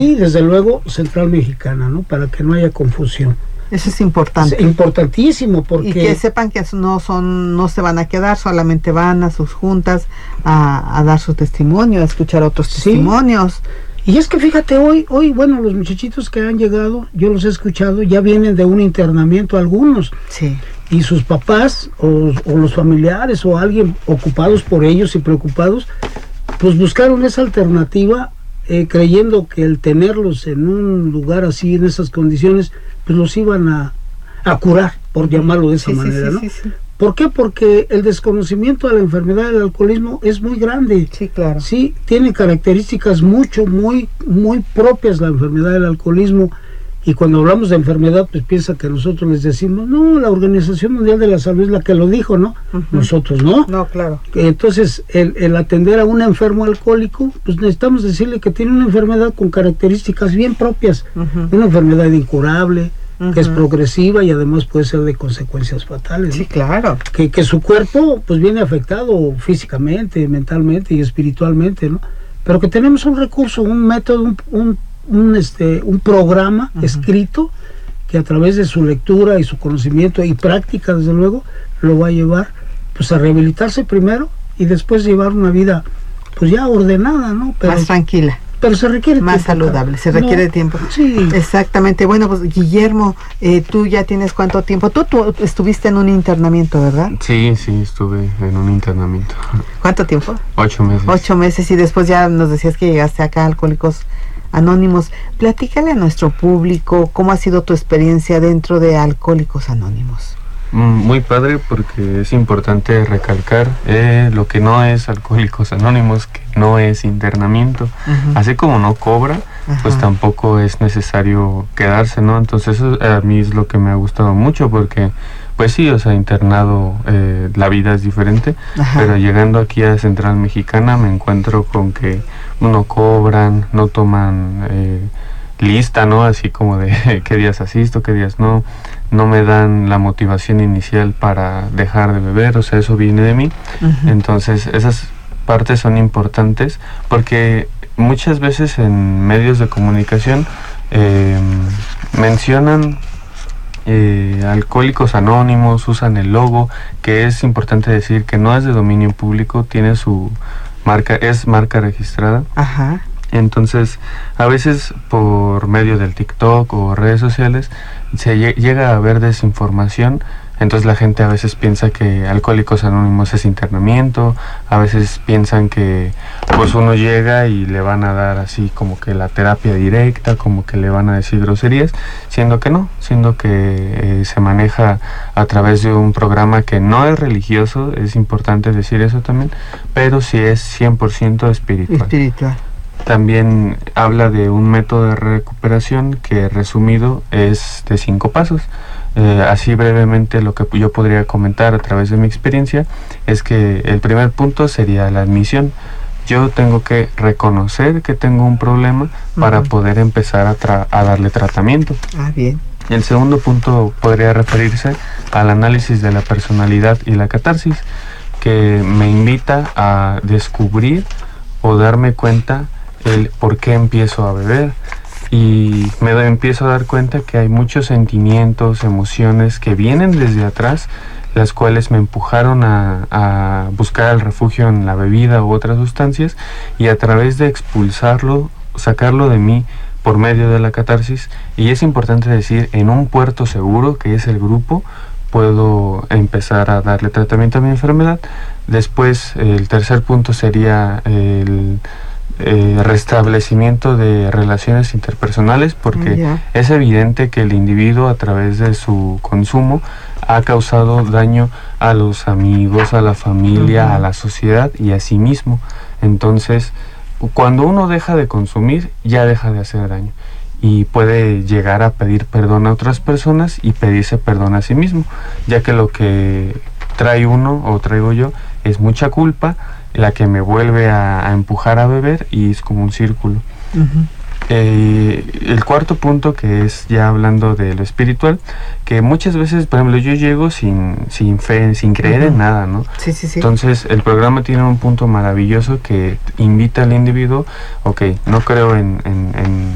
Y desde luego Central Mexicana, ¿no? Para que no haya confusión. Eso es importante. Es importantísimo porque... Y que sepan que no se van a quedar, solamente van a sus juntas a dar su testimonio, a escuchar otros testimonios. Y es que fíjate, hoy, bueno, los muchachitos que han llegado, yo los he escuchado, ya vienen de un internamiento algunos. Sí. Y sus papás o los familiares o alguien ocupados por ellos y preocupados, pues buscaron esa alternativa, creyendo que el tenerlos en un lugar así, en esas condiciones, pues los iban a curar, por llamarlo de esa manera, ¿no? Sí. ¿Por qué? Porque el desconocimiento de la enfermedad del alcoholismo es muy grande. Sí, claro. Sí, tiene características muy propias la enfermedad del alcoholismo. Y cuando hablamos de enfermedad, pues piensa que nosotros les decimos, no, la Organización Mundial de la Salud es la que lo dijo, ¿no? Nosotros no. No, claro. Entonces, el atender a un enfermo alcohólico, pues necesitamos decirle que tiene una enfermedad con características bien propias. Una enfermedad incurable, que es progresiva y además puede ser de consecuencias fatales, ¿no? Sí, claro. Que su cuerpo pues viene afectado físicamente, mentalmente y espiritualmente, ¿no? Pero que tenemos un recurso, un método, un programa escrito que a través de su lectura y su conocimiento y práctica, desde luego, lo va a llevar pues a rehabilitarse primero y después llevar una vida pues ya ordenada, ¿no? Pero, más tranquila. Pero se requiere más tiempo, saludable, se requiere tiempo. Sí. Exactamente. Bueno, pues Guillermo, tú ya tienes ¿cuánto tiempo? Tú estuviste en un internamiento, ¿verdad? Sí, estuve en un internamiento. ¿Cuánto tiempo? 8 meses. 8 meses y después ya nos decías que llegaste acá a Alcohólicos Anónimos. Platícale a nuestro público cómo ha sido tu experiencia dentro de Alcohólicos Anónimos. Muy padre, porque es importante recalcar lo que no es Alcohólicos Anónimos, que no es internamiento. Así como no cobra, pues tampoco es necesario quedarse, ¿no? Entonces eso a mí es lo que me ha gustado mucho, porque pues sí, o sea, internado, la vida es diferente, pero llegando aquí a Central Mexicana me encuentro con que no cobran, no toman lista, ¿no? Así como de qué días asisto, qué días no me dan la motivación inicial para dejar de beber, o sea, eso viene de mí. Entonces esas partes son importantes, porque muchas veces en medios de comunicación mencionan Alcohólicos Anónimos, usan el logo, que es importante decir que no es de dominio público, tiene su marca, es marca registrada. Entonces, a veces por medio del TikTok o redes sociales se llega a ver desinformación. Entonces la gente a veces piensa que Alcohólicos Anónimos es internamiento, a veces piensan que pues uno llega y le van a dar así como que la terapia directa, como que le van a decir groserías, siendo que no, siendo que se maneja a través de un programa que no es religioso, es importante decir eso también, pero sí es 100% espiritual. También habla de un método de recuperación que, resumido, es de 5 pasos. Así brevemente lo que yo podría comentar a través de mi experiencia es que el primer punto sería la admisión. Yo tengo que reconocer que tengo un problema para poder empezar a darle tratamiento. Bien. El segundo punto podría referirse al análisis de la personalidad y la catarsis, que me invita a descubrir o darme cuenta el por qué empiezo a beber, y empiezo a dar cuenta que hay muchos sentimientos, emociones que vienen desde atrás, las cuales me empujaron a buscar el refugio en la bebida u otras sustancias, y a través de expulsarlo, sacarlo de mí por medio de la catarsis, y es importante decir, en un puerto seguro que es el grupo, puedo empezar a darle tratamiento a mi enfermedad. Después, el tercer punto sería el restablecimiento de relaciones interpersonales, porque es evidente que el individuo, a través de su consumo, ha causado daño a los amigos, a la familia, a la sociedad y a sí mismo. Entonces, cuando uno deja de consumir, ya deja de hacer daño, y puede llegar a pedir perdón a otras personas y pedirse perdón a sí mismo, ya que lo que trae uno o traigo yo es mucha culpa, la que me vuelve a empujar a beber, y es como un círculo. El cuarto punto, que es ya hablando de lo espiritual, que muchas veces, por ejemplo, yo llego sin fe, sin creer en nada, ¿no? Entonces el programa tiene un punto maravilloso que invita al individuo, no creo en